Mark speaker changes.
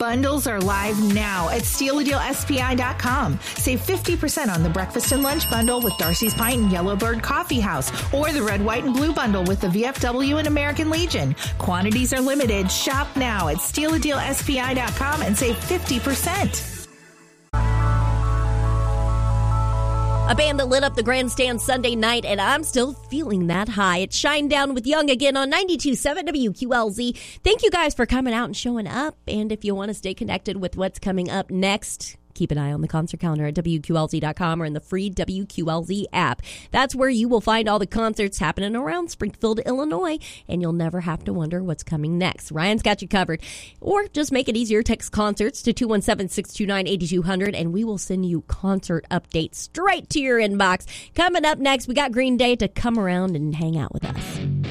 Speaker 1: Bundles are live now at SteelADealSPI.com. Save 50% on the breakfast and lunch bundle with Darcy's Pint and Yellowbird Coffee House, or the red, white, and blue bundle with the VFW and American Legion. Quantities are limited. Shop now at SteelADealSPI.com and save 50%.
Speaker 2: A band that lit up the grandstand Sunday night, and I'm still feeling that high. It's Shinedown with Young again on 92.7 WQLZ. Thank you guys for coming out and showing up. And if you want to stay connected with what's coming up next, keep an eye on the concert calendar at WQLZ.com or in the free WQLZ app. That's where you will find all the concerts happening around Springfield, Illinois, and you'll never have to wonder what's coming next. Ryan's got you covered. Or just make it easier. Text concerts to 217-629-8200, and we will send you concert updates straight to your inbox. Coming up next, we got Green Day to come around and hang out with us.